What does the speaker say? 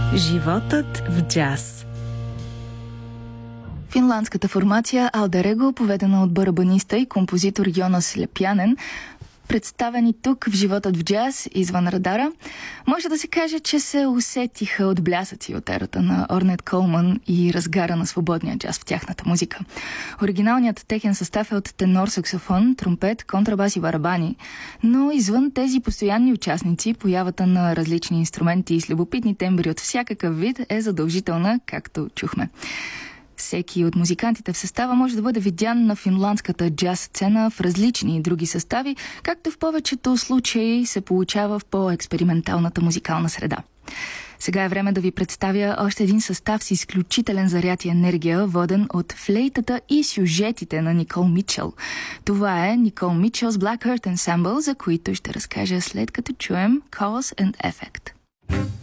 Животът в джаз. Финландската формация Алдарего, поведена от барабаниста и композитор Йонас Лепянен, представени тук в Животът в джаз, извън радара, може да се каже, че се усетиха от блясъци от ерата на Орнет Колман и разгара на свободния джаз в тяхната музика. Оригиналният техен състав е от тенор саксофон, тромпет, контрабас и барабани, но извън тези постоянни участници, появата на различни инструменти и с любопитни тембри от всякакъв вид е задължителна, както чухме. Всеки от музикантите в състава може да бъде видян на финландската джаз сцена в различни други състави, както в повечето случаи се получава в по-експерименталната музикална среда. Сега е време да ви представя още един състав с изключителен заряд и енергия, воден от флейтата и сюжетите на Никол Мичел. Това е Никол Мичел's Black Earth Ensemble, за които ще разкажа след като чуем Cause and Effect.